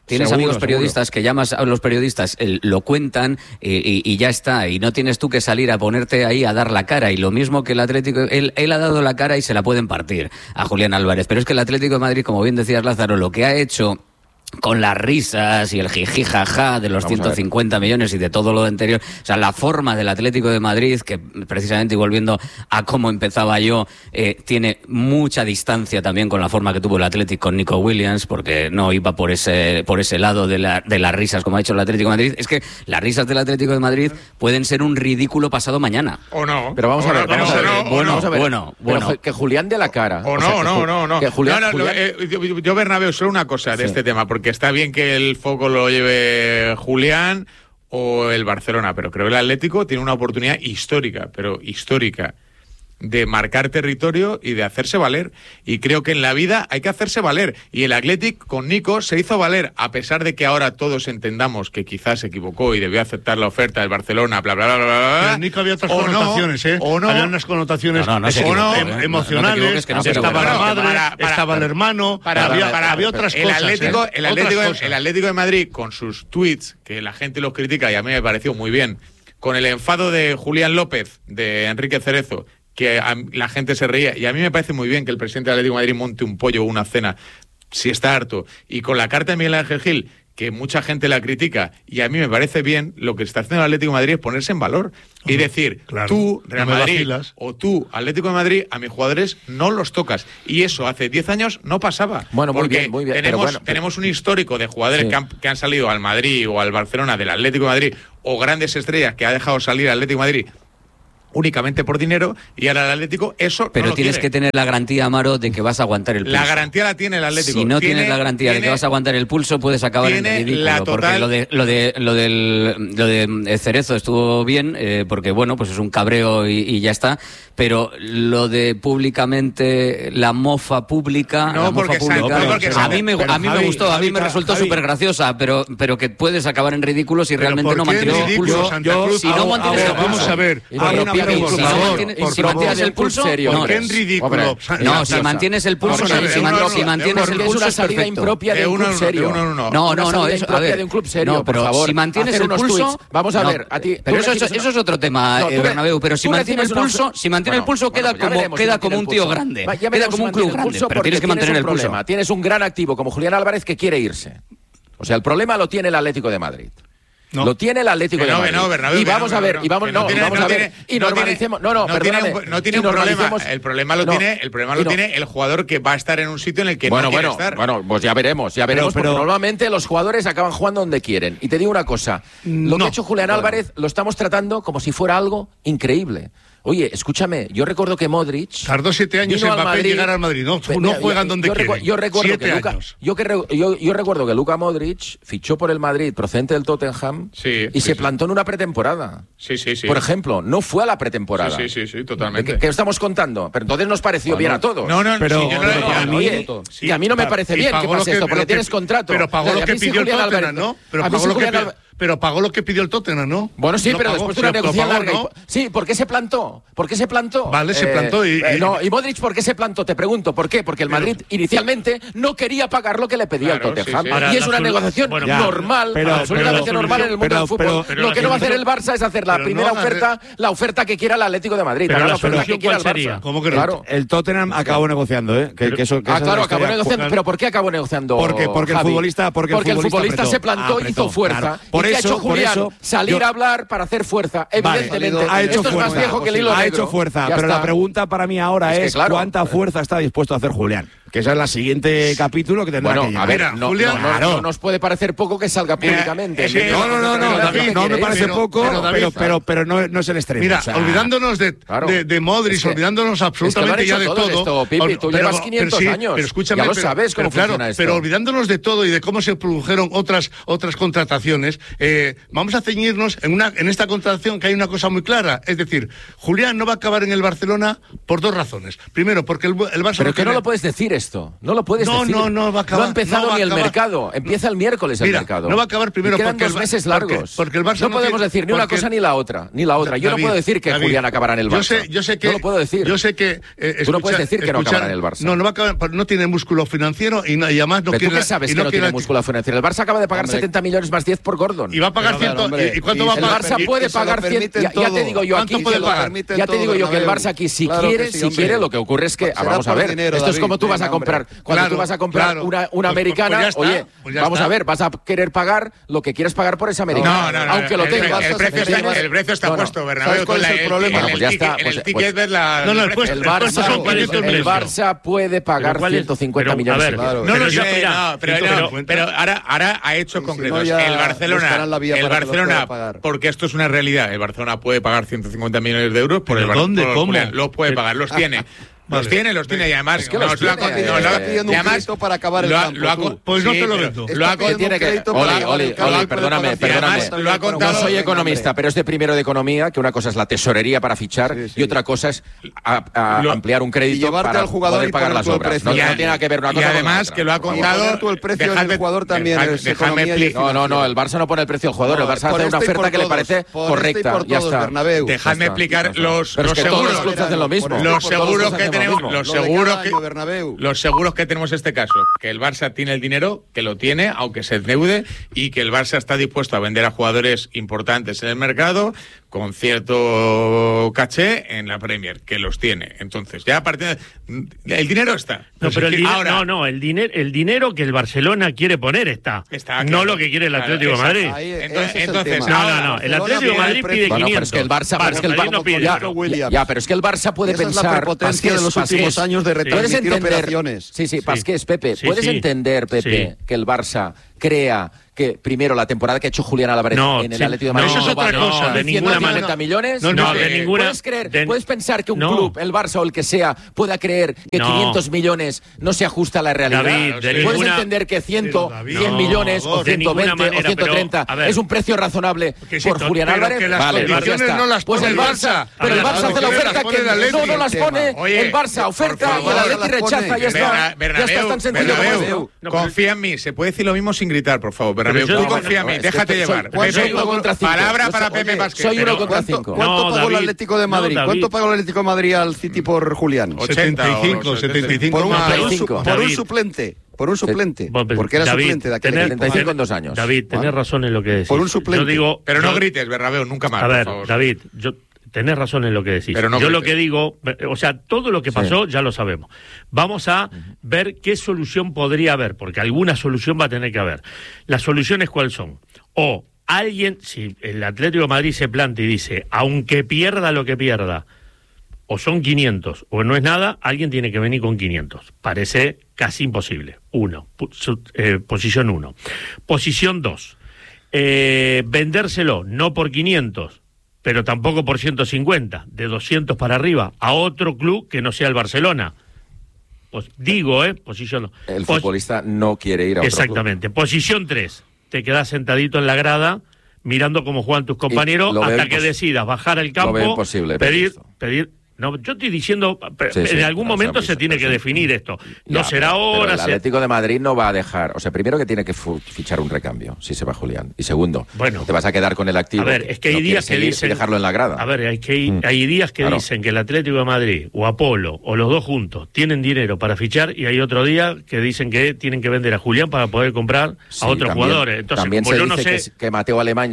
Tienes amigos periodistas que llamas a los periodistas, lo cuentan y ya está. Y no tienes tú que salir a ponerte ahí a dar la cara. Y lo mismo que el Atlético, él ha dado la cara y se la pueden partir a Julián Álvarez. Pero es que el Atlético de Madrid, como bien decías, Lázaro, lo que ha hecho con las risas y el jiji jaja de los 150 millones y de todo lo anterior, o sea, la forma del Atlético de Madrid, que precisamente, y volviendo a cómo empezaba yo, tiene mucha distancia también con la forma que tuvo el Atlético con Nico Williams, porque no iba por ese lado de las risas, como ha hecho el Atlético de Madrid. Es que las risas del Atlético de Madrid pueden ser un ridículo pasado mañana. O no. Pero vamos a ver. Bueno. Que Julián dé la cara. O no. Que Julián, yo, Bernabéu, solo una cosa de este tema, porque está bien que el foco lo lleve Julián o el Barcelona, pero creo que el Atlético tiene una oportunidad histórica, de marcar territorio y de hacerse valer. Y creo que en la vida hay que hacerse valer. Y el Athletic con Nico se hizo valer, a pesar de que ahora todos entendamos que quizás se equivocó y debió aceptar la oferta del Barcelona, bla, bla, bla, bla, bla. Pero Nico había otras connotaciones, había unas connotaciones emocionales, estaba la madre, estaba el hermano, había otras cosas. El Atlético de Madrid, con sus tweets, que la gente los critica y a mí me pareció muy bien, con el enfado de Julián López, de Enrique Cerezo, que la gente se reía, y a mí me parece muy bien que el presidente del Atlético de Madrid monte un pollo o una cena, si está harto, y con la carta de Miguel Ángel Gil, que mucha gente la critica, y a mí me parece bien, lo que está haciendo el Atlético de Madrid es ponerse en valor y decir, tú, Real Madrid, o tú, Atlético de Madrid, a mis jugadores no los tocas. Y eso hace 10 años no pasaba. Bueno, porque muy bien. Tenemos un histórico de jugadores que han salido al Madrid o al Barcelona del Atlético de Madrid, o grandes estrellas que ha dejado salir al Atlético de Madrid únicamente por dinero, y ahora el Atlético eso pero no lo tienes quiere. que tener la garantía, Amaro, de que vas a aguantar el pulso. La garantía la tiene el Atlético. Si no tienes la garantía de que vas a aguantar el pulso, puedes acabar en ridículo. Porque lo de Cerezo estuvo bien, porque bueno, pues es un cabreo y ya está. Pero lo de públicamente, la mofa pública, a mí me gustó, a mí me resultó súper graciosa, pero que puedes acabar en ridículo si realmente no mantienes el pulso. Si no mantienes el pulso. Vamos a ver. Si mantienes el pulso, ¿por qué en ridículo? No, si mantienes el pulso, si mantienes el pulso es salida impropia de un club serio. No, eso, a ver, de un club serio, no, pero si mantienes el pulso, vamos a ver, a ti. Pero eso es otro tema, Bernabéu. Pero si mantienes el pulso, queda como un tío grande, queda como un club grande. Pero tienes que mantener el pulso. Tienes un gran activo como Julián Álvarez que quiere irse. O sea, el problema lo tiene el Atlético de Madrid. No. Lo tiene el Atlético de Madrid. Bernabéu, y vamos a ver, y normalicemos. No tiene un problema. El problema lo tiene el jugador que va a estar en un sitio en el que no quiere estar. Bueno, pues ya veremos, porque normalmente los jugadores acaban jugando donde quieren. Y te digo una cosa, lo que ha hecho Julián Álvarez lo estamos tratando como si fuera algo increíble. Oye, escúchame, yo recuerdo que Modric tardó 7 años en Mbappé llegar al Madrid, no juegan donde quieren. Yo recuerdo que Luka Modric fichó por el Madrid procedente del Tottenham y se plantó en una pretemporada. Sí. Por ejemplo, no fue a la pretemporada. Sí, totalmente. ¿Qué estamos contando? Pero entonces nos pareció bien a todos. Y a mí no me parece bien que pase esto, porque tienes contrato. Pero pagó lo que pidió el Tottenham, ¿no? Pero pagó lo que pidió el Tottenham, ¿no? Bueno, sí, pero después de una negociación larga. Sí, ¿por qué se plantó? Vale, se plantó y Modric, ¿por qué se plantó? Te pregunto, ¿por qué? Porque el Madrid inicialmente no quería pagar lo que le pedía el Tottenham. Y es una negociación normal, absolutamente normal en el mundo del fútbol. Lo que no va a hacer el Barça es hacer la primera oferta, la oferta que quiera el Atlético de Madrid. Pero la oferta que quiera el Barça. ¿Cómo que no? Claro. El Tottenham acabó negociando, ¿eh? Claro, acabó negociando. ¿Pero por qué acabó negociando? Porque el futbolista se plantó, hizo fuerza. ¿Y qué ha hecho Julián? Salir a hablar para hacer fuerza, evidentemente. Esto es más viejo que el hilo negro. Ha hecho fuerza, pero la pregunta para mí ahora es ¿cuánta fuerza está dispuesto a hacer Julián? Que ese es el siguiente capítulo que tendrá que llegar. A ver, Julián, no nos puede parecer poco que salga públicamente. No me parece poco, pero no es el extremo. Mira, olvidándonos de Modric, olvidándonos absolutamente ya de todo. Pipi, tú llevas 500 años. Pero escúchame, ya lo sabes cómo funciona esto. Pero olvidándonos de todo y de cómo se produjeron otras contrataciones, vamos a ceñirnos en esta contratación que hay una cosa muy clara. Es decir, Julián no va a acabar en el Barcelona por dos razones. Primero, porque el Barça... Pero que no lo puedes decir esto. No lo puedes decir. No va a acabar. No ha empezado ni el mercado. Empieza el miércoles el mercado. No va a acabar primero porque quedan 2 meses largos. Porque el Barça no podemos decir ni una cosa ni la otra. Yo no puedo decir que Julián acabará en el Barça. Yo sé que, no lo puedo decir. Yo sé que tú no puedes decir que no acabará en el Barça. No va a acabar. No tiene músculo financiero y además no quiere. ¿Tú qué sabes que no tiene músculo financiero? El Barça acaba de pagar 70 millones más 10 por Gordon. Y va a pagar 100. ¿Y cuánto va a pagar? El Barça puede pagar 100. Ya te digo yo aquí. ¿Cuánto puede pagar? Ya te digo yo que el Barça aquí, si quiere, lo que ocurre es que, vamos a ver, esto es como tú vas a comprar, cuando tú vas a comprar una americana, oye, vamos a ver, vas a querer pagar lo que quieres pagar por esa americana, aunque lo tengas. El precio está puesto, Bernabéu. ¿Cuál es el problema? Pues ya está. El Barça puede pagar 150 millones. Pero ahora ha hecho concretos. El Barcelona, porque esto es una realidad, el Barcelona puede pagar 150 millones de euros por el Barcelona. ¿Dónde? ¿Cómo? Los puede pagar, los tiene. Los tiene y además es que los pidiendo un crédito para acabar el campo. Pues no te lo vendo. Oli, perdóname. No soy economista, pero es de primero de economía, que una cosa es la tesorería para fichar y otra cosa es ampliar un crédito para poder pagar las obras. No tiene nada que ver una cosa con otra. Y además que lo ha contado. El precio del jugador también es economía. No, el Barça no pone el precio del jugador, el Barça hace una oferta que le parece correcta. Ya está. Dejadme explicar los seguros. Los seguros que los seguros que tenemos en este caso, que el Barça tiene el dinero, que lo tiene, aunque se endeude, y que el Barça está dispuesto a vender a jugadores importantes en el mercado con cierto caché en la Premier, que los tiene. Entonces, ya a partir de... El dinero está. No, pero el dinero que el Barcelona quiere poner está claro, no lo que quiere el Atlético de Madrid. Entonces, el Atlético de Madrid pide 500. Pero es que el Barça no pide. Pero es que el Barça puede pensar de los últimos años de retransmitir operaciones. Sí, Pasqués, Pepe. ¿Puedes entender, Pepe, que el Barça crea que primero la temporada que ha hecho Julián Álvarez en el Atlético de Madrid eso es otra cosa, de ninguna manera millones? De ninguna. ¿Puedes pensar que un club, el Barça o el que sea, pueda creer que 500 millones no se ajusta a la realidad? David, ¿Puedes entender que 100 millones o 120 o 130 es un precio razonable por Julián Álvarez? Vale, pues el Barça, pero el Barça hace la oferta que no las pone, el Barça oferta y el Atleti rechaza, ya está. Ya está tan sencillo como eso. Confía en mí, se puede decir lo mismo sin gritar, por favor. Tú confía en mí, déjate llevar. Soy 1 contra 5. Palabra para Pepe Pasqués. Soy 1 contra 5. ¿Cuánto pagó el Atlético de Madrid? ¿Cuánto pagó el Atlético de Madrid al City por Julián? 75. Por un suplente. Por un suplente. Porque era suplente de aquel equipo. 75 en 2 años. David, tenés razón en lo que decís. Por un suplente. Yo digo, pero no grites, Bernabéu, nunca más. A ver, David, tenés razón en lo que decís. Yo lo que digo, o sea, todo lo que pasó ya lo sabemos. Vamos a ver qué solución podría haber, porque alguna solución va a tener que haber. Las soluciones, ¿cuáles son? O alguien, si el Atlético de Madrid se plantea y dice, aunque pierda lo que pierda, o son 500 o no es nada, alguien tiene que venir con 500. Parece casi imposible. Posición 1. Posición 2. Vendérselo, no por 500, pero tampoco por 150, de 200 para arriba, a otro club que no sea el Barcelona. Pues digo, posición 2. El futbolista no quiere ir a otro exactamente. Club. Posición 3. Te quedas sentadito en la grada, mirando cómo juegan tus compañeros, hasta que decidas bajar al campo, pedir. No, yo estoy diciendo, en algún momento se tiene que definir esto. No será ahora. El Atlético de Madrid no va a dejar. O sea, primero que tiene que fichar un recambio, si se va Julián. Y segundo, te vas a quedar con el activo. A ver, es que hay días que dicen. Dejarlo en la grada. A ver, hay días que dicen que el Atlético de Madrid o Apolo o los dos juntos tienen dinero para fichar, y hay otro día que dicen que tienen que vender a Julián para poder comprar a otros jugadores. Entonces, también se dice que Mateo Alemán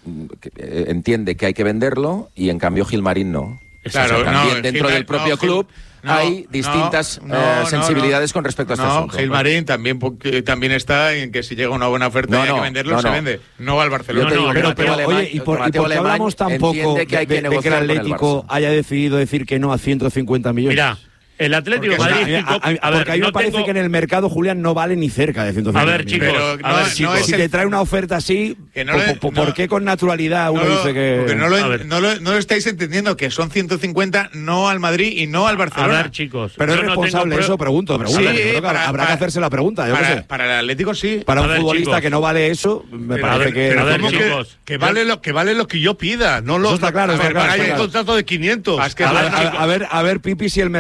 entiende que hay que venderlo y en cambio Gilmarín no. Claro, también dentro del propio club hay distintas sensibilidades con respecto a este asunto. Gilmarín también está en que si llega una buena oferta y hay que venderlo, se vende. No va al Barcelona. Oye, ¿y por qué hablamos tampoco de que el Atlético haya decidido decir que no a 150 millones? Mira, el Atlético de Madrid... Porque a mí me parece que en el mercado, Julián, no vale ni cerca de 150 millones. A ver, chicos, si te trae una oferta así, ¿por qué con naturalidad uno dice que...? Porque no lo estáis entendiendo, que son 150 no al Madrid y no al Barcelona. A ver, chicos... Pero es responsable eso, pregunto. Sí, habrá que hacerse la pregunta, yo qué sé. Para el Atlético sí. Para un futbolista que no vale eso, me parece que... Pero chicos, que vale lo que yo pida. No lo, está claro. Hay un contrato de 500. A ver, Pipi, si el mercado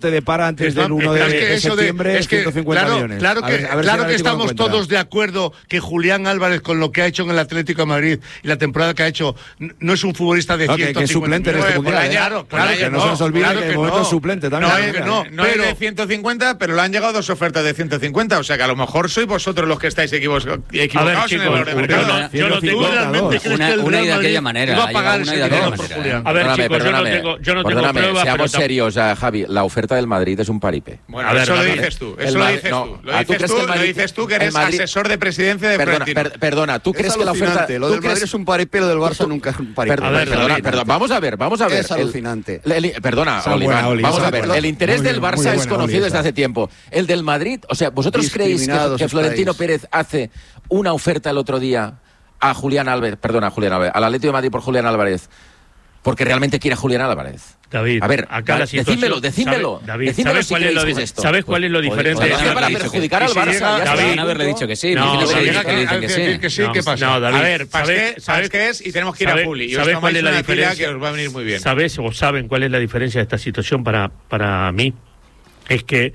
te depara antes del 1 de septiembre 150 millones. Claro que estamos todos de acuerdo que Julián Álvarez, con lo que ha hecho en el Atlético de Madrid y la temporada que ha hecho, no es un futbolista de 150 que es suplente en este mundial. Claro, que no se nos olvide que de momento es suplente también. No es de 150, pero le han llegado 2 ofertas de 150. O sea que a lo mejor sois vosotros los que estáis equivocados en el valor de mercado. Yo no tengo una idea de aquella manera. A ver, chicos, yo no tengo pruebas. Seamos serios, Javi. La oferta del Madrid es un paripé. Bueno, eso lo dices tú. Eso lo dices tú, que eres asesor de presidencia de Florentino. Perdona, ¿tú crees que la oferta... Lo del Madrid es un paripé, lo del Barça nunca es un paripé. Perdona, vamos a ver. Es alucinante. Perdona, Oliván, vamos a ver. El interés del Barça es conocido desde hace tiempo. El del Madrid, o sea, ¿vosotros creéis que Florentino Pérez hace una oferta el otro día a Julián Álvarez, al Atlético de Madrid por Julián Álvarez, porque realmente quiere a Julián Álvarez? David, a ver, acá la situación, decídmelo. ¿Sabes cuál es lo diferente? Para perjudicar al Barça. David, haberle dicho que sí. ¿Qué pasa? No, David, a ver, ¿sabes qué es? Y tenemos que ir a Juli. ¿Sabes cuál es la diferencia? Que os va a venir muy bien. ¿Saben cuál es la diferencia de esta situación para mí? Es que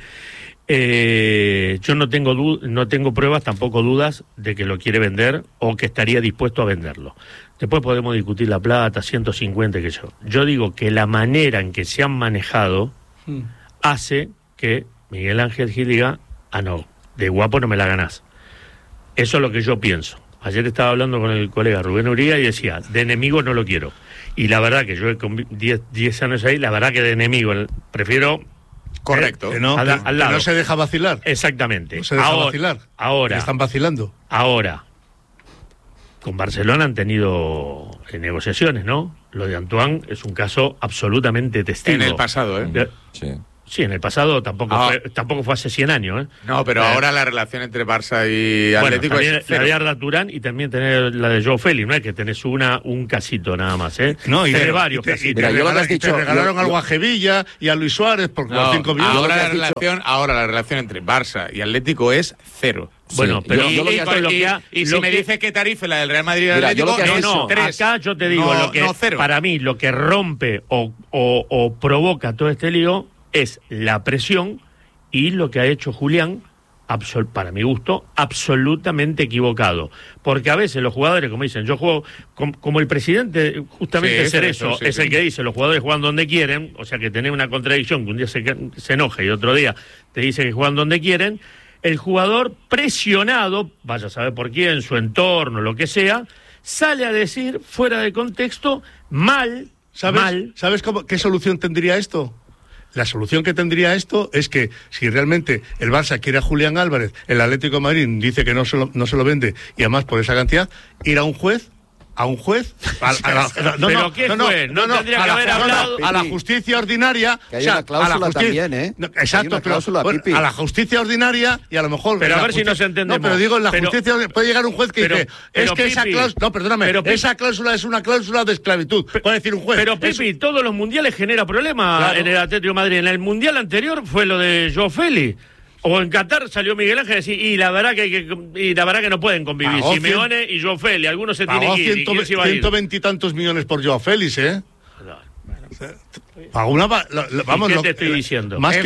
yo no tengo pruebas, tampoco dudas de que lo quiere vender o que estaría dispuesto a venderlo. Después podemos discutir la plata, 150, que yo digo que la manera en que se han manejado hace que Miguel Ángel Gil diga, no, de guapo no me la ganás. Eso es lo que yo pienso. Ayer estaba hablando con el colega Rubén Uría y decía, de enemigo no lo quiero. Y la verdad que yo con 10 años ahí, la verdad que de enemigo prefiero... Correcto. Que no se deja vacilar. Exactamente. No se deja vacilar. Ahora. Están vacilando. Ahora. Con Barcelona han tenido negociaciones, ¿no? Lo de Antoine es un caso absolutamente testigo. En el pasado, ¿eh? Sí, en el pasado tampoco fue hace 100 años, ¿eh? No, pero ahora la relación entre Barça y Atlético es cero. La de Arda Turán y también tener la de Joao Félix, no es que tenés un casito nada más, ¿eh? No, y tenés varios casitos. Te regalaron algo a Jevilla y a Luis Suárez por 5 millones. Ahora la relación entre Barça y Atlético es cero. Bueno, pero si me dice que tarife la del Real Madrid y Atlético, acá yo te digo para mí lo que rompe o provoca todo este lío es la presión y lo que ha hecho Julián, para mi gusto, absolutamente equivocado. Porque a veces los jugadores, como dicen, yo juego como el presidente, justamente Cerezo, es el que dice, los jugadores juegan donde quieren, o sea que tenés una contradicción, que un día se enoja y otro día te dice que juegan donde quieren. El jugador presionado, vaya a saber por quién, su entorno, lo que sea, sale a decir, fuera de contexto, ¿Sabes qué solución tendría esto? La solución que tendría esto es que si realmente el Barça quiere a Julián Álvarez, el Atlético de Madrid dice que no se lo vende y además por esa cantidad, ir a un juez a un juez, ¿Pero qué juez? No tendría que haber hablado a la justicia ordinaria, que hay una cláusula también, exacto, pero a la justicia ordinaria y a lo mejor. Pero a ver si nos entendemos. No, pero digo, en la justicia puede llegar un juez que dice, es que esa cláusula, no, perdóname, esa cláusula es una cláusula de esclavitud. Puede decir un juez. Pero Pipi, todos los mundiales genera problemas en el Atlético de Madrid. En el mundial anterior fue lo de Joao Félix. O en Qatar salió Miguel Ángel y decir, y la verdad que no pueden convivir. Simeone y Joao Félix, algunos se tienen que ir. 120 y tantos millones por Joao Félix, ¿eh? Vamos, ¿qué te estoy diciendo? No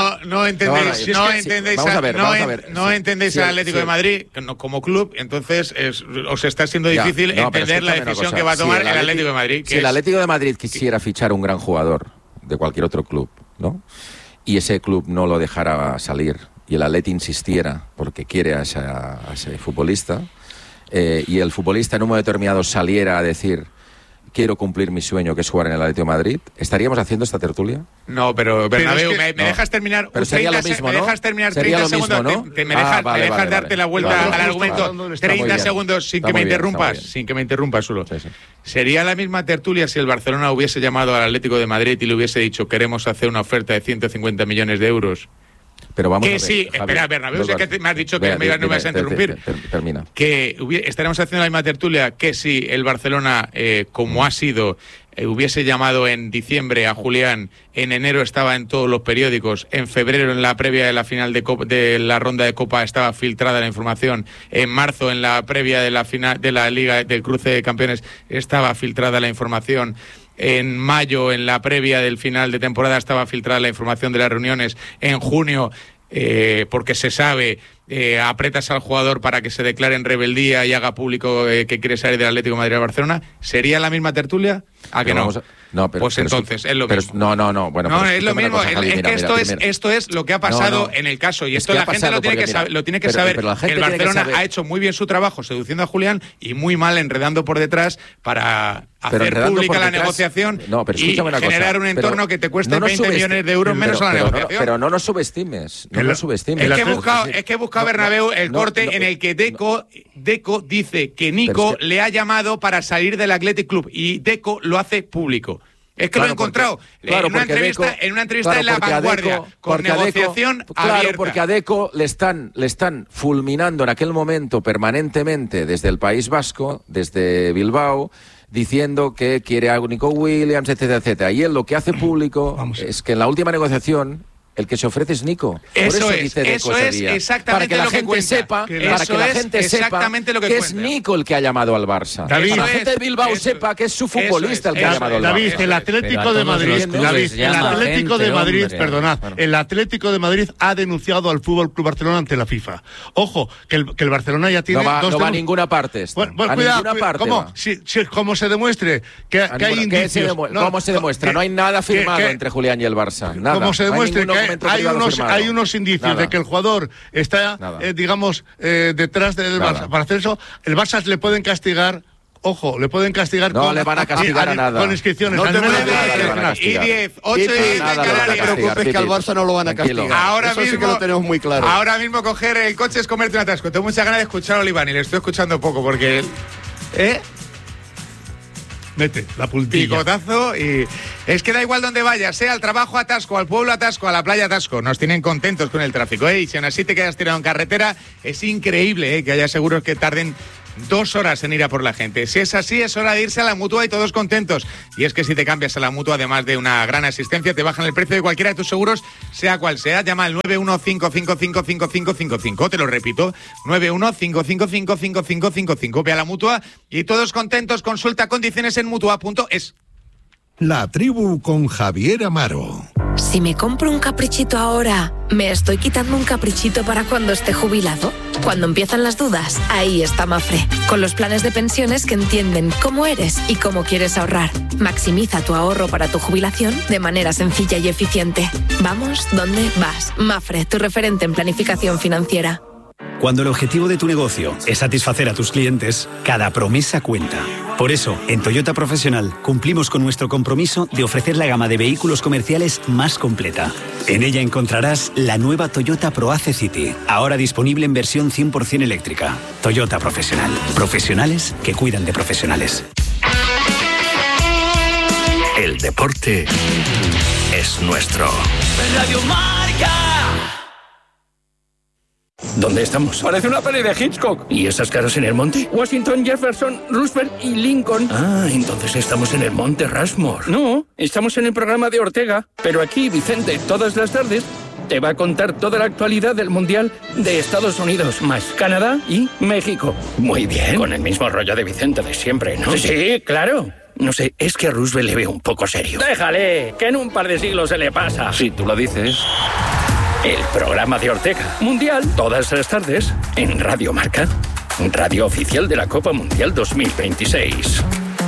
entendéis al Atlético de Madrid como club, entonces os está siendo difícil entender la decisión que va a tomar el Atlético de Madrid. Si el Atlético de Madrid quisiera fichar un gran jugador de cualquier otro club, ¿no? Y ese club no lo dejara salir y el Atleti insistiera porque quiere a ese futbolista y el futbolista en un momento determinado saliera a decir quiero cumplir mi sueño que es jugar en el Atlético de Madrid, ¿estaríamos haciendo esta tertulia? No, pero Bernabéu, ¿me dejas terminar? Pero sería lo mismo, ¿no? ¿Me dejas terminar 30 segundos? ¿No? ¿Me dejas darte la vuelta al argumento? 30 segundos sin que me interrumpas, solo. Sí. ¿Sería la misma tertulia si el Barcelona hubiese llamado al Atlético de Madrid y le hubiese dicho queremos hacer una oferta de 150 millones de euros? Pero vamos que a ver, sí, Javi, espera, Bernabéu, sé que me has dicho que no me vas a interrumpir. Termina. Que estaremos haciendo la misma tertulia que si el Barcelona, como ha sido, hubiese llamado en diciembre a Julián, en enero estaba en todos los periódicos, en febrero en la previa de la final de la ronda de Copa estaba filtrada la información, en marzo en la previa de la final de la Liga del Cruce de Campeones estaba filtrada la información. en mayo, en la previa del final de temporada, estaba filtrada la información de las reuniones. En junio, porque se sabe, apretas al jugador para que se declare en rebeldía y haga público que quiere salir del Atlético de Madrid a Barcelona. ¿Sería la misma tertulia? ¿A que no? No, pero, pues entonces es lo mismo. No. Bueno, no, es lo mismo. Cosa, Javi, es que esto es lo que ha pasado en el caso. Y esto la gente lo tiene que saber. Pero que el Barcelona ha hecho muy bien su trabajo seduciendo a Julián y muy mal enredando por detrás para hacer pública la negociación y generar un entorno que te cueste 20 millones de euros menos a la negociación. Pero no nos subestimes. No nos subestimes. Es que he buscado Bernabéu el corte en el que Deco dice que Nico le ha llamado para salir del Athletic Club y Deco lo hace público. Es que lo he encontrado en una entrevista en La Vanguardia, con negociación abierta. Claro, porque a Deco le están fulminando en aquel momento permanentemente desde el País Vasco, desde Bilbao, diciendo que quiere a Nico Williams, etcétera, etcétera. Y él lo que hace público es que en la última negociación el que se ofrece es Nico. Eso es exactamente lo que cuenta. Para que la gente sepa que es Nico el que ha llamado al Barça. David, para la gente de Bilbao sepa que es su futbolista el que ha llamado al Barça. David, el Atlético de Madrid, el Atlético de Madrid ha denunciado al Fútbol Club Barcelona ante la FIFA. Ojo, que el Barcelona ya tiene no va a ninguna parte. Como se demuestre que hay indicios. ¿Cómo se demuestra? No hay nada firmado entre Julián y el Barça. Nada. Como se demuestre que hay unos indicios de que el jugador está, detrás del Barça. Para hacer eso, el Barça le pueden castigar. Ojo, le pueden castigar. No le van a castigar a nada. Con inscripciones. No te y 10, 8 y 10 en Canarias. No te preocupes que al Barça no lo van a castigar. Eso sí que lo tenemos muy claro. Ahora mismo coger el coche es comerte un atasco. Tengo muchas ganas de escuchar a Oliván y le estoy escuchando poco porque mete la puntilla. Picotazo y es que da igual donde vayas, sea al trabajo atasco, al pueblo atasco, a la playa atasco, nos tienen contentos con el tráfico, y si aún así te quedas tirado en carretera, es increíble que haya seguros que tarden 2 horas en ir a por la gente. Si es así, es hora de irse a la Mutua y todos contentos. Y es que si te cambias a la Mutua, además de una gran asistencia, te bajan el precio de cualquiera de tus seguros, sea cual sea. Llama al 915555555. Te lo repito, 915555555. Ve a la Mutua y todos contentos. Consulta condiciones en Mutua.es. La tribu con Javier Amaro. Si me compro un caprichito ahora, ¿me estoy quitando un caprichito para cuando esté jubilado? Cuando empiezan las dudas, ahí está Mafre, con los planes de pensiones que entienden cómo eres y cómo quieres ahorrar. Maximiza tu ahorro para tu jubilación de manera sencilla y eficiente. Vamos, ¿dónde vas? Mafre, tu referente en planificación financiera. Cuando el objetivo de tu negocio es satisfacer a tus clientes, cada promesa cuenta. Por eso, en Toyota Profesional cumplimos con nuestro compromiso de ofrecer la gama de vehículos comerciales más completa. En ella encontrarás la nueva Toyota ProAce City, ahora disponible en versión 100% eléctrica. Toyota Profesional. Profesionales que cuidan de profesionales. El deporte es nuestro. Radio Marca. ¿Dónde estamos? Parece una peli de Hitchcock. ¿Y esas caras en el monte? Washington, Jefferson, Roosevelt y Lincoln. Ah, entonces estamos en el monte Rushmore. No, estamos en el programa de Ortega. Pero aquí, Vicente, todas las tardes, te va a contar toda la actualidad del Mundial de Estados Unidos, más Canadá y México. Muy bien. Con el mismo rollo de Vicente de siempre, ¿no? Sí, claro. No sé, es que a Roosevelt le veo un poco serio. Déjale, que en un par de siglos se le pasa. Si tú lo dices. El programa de Ortega. Mundial, todas las tardes, en Radio Marca. Radio oficial de la Copa Mundial 2026.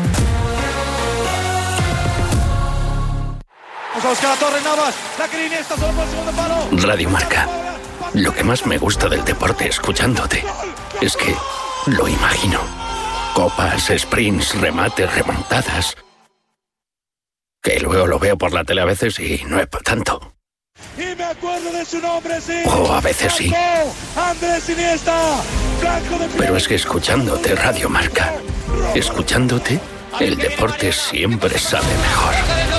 Radio Marca. Lo que más me gusta del deporte escuchándote es que lo imagino. Copas, sprints, remates, remontadas. Que luego lo veo por la tele a veces y no es para tanto. Y me acuerdo de su nombre, sí. O a veces sí. Andrés Iniesta. Pero es que escuchándote Radio Marca, escuchándote, el deporte siempre sabe mejor.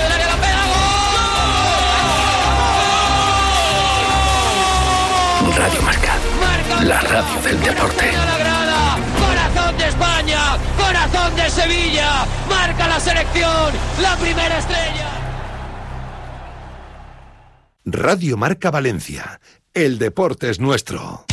Radio Marca, la radio del deporte. Corazón de España, corazón de Sevilla. Marca la selección, la primera estrella. Radio Marca Valencia. El deporte es nuestro.